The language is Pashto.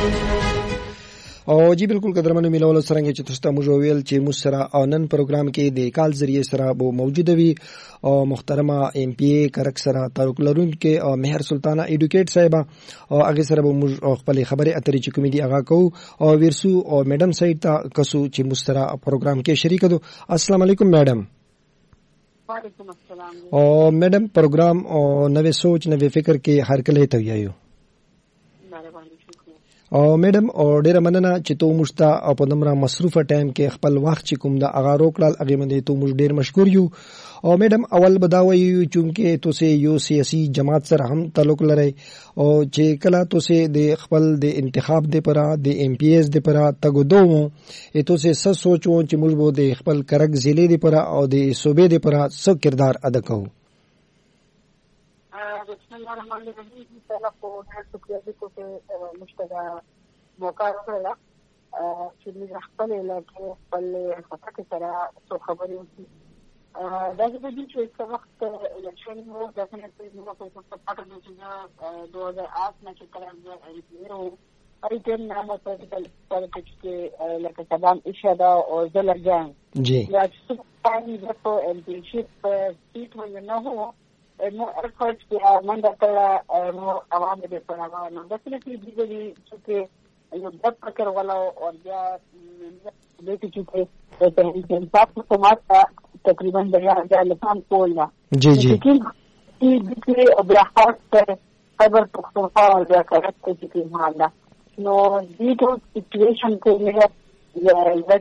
او جی بالکل قدرمنو ملول سرنګ چې تاسو ته موږ ویل چې موږ سره نن پروګرام کې د کال ذریعہ سره به موجوده وي او محترمه ایم پی ای کرک سره تعلق لرونکي او مهر سلطانه ایډوکیټ صاحب او هغه سره به موږ خپل خبرې اترې چې کومې دي هغه کو او ورسو او میډم سایت ته کسو چې موږ سره پروګرام کې شریک دو. السلام علیکم میډم. وعلیکم السلام. او میډم پروګرام او نوې سوچ نوې فکر کې هر کله ته ویایو. او میډم او ډیره مننه چې تو مشتا او په دمره مصروفه ټایم کې خپل وخت چې کوم د اغا روکړل هغه باندې تو موږ ډیر مشکور یو. او میډم اول بداوي چې تو سه یو سیاسي جماعت سره هم تعلق لري او چې کله تو سه د خپل د انتخاب د پرا د ایم پی ایس د پرا تګو دوه تو سه سوچو چې موږ به د خپل کرک ضلع د پرا او د صوبې د پرا څه کردار ادا کوو. بسم الله الرحمن الرحیم. پہلا کو شکریہ کو کہ مشترکہ موقع کړل چې موږ خپل علاقې خپل خطه سره څو خبرې وکړو. دا چې چې څو وخت الیکشن وو د څنګه موږ په پټه کې 2008 نه چې کله ریپیرو اړیکې نامه په پالیټکس کې لکه سبام اشاده او زلګان جی یا چې په په ام پی شپ سیټ ونه هو نو ارکوټ کې منډه کړه نو عوام دې په هغه نو د څه کې دي چې یو د فکر ولا او بیا د دې چې په انصاف حکومت تقریبا د لفام کوله جی جی چې بیا خاص خبر پښتونخوا او بیا کارت کې حاله نو دې ټول سچويشن کې مې د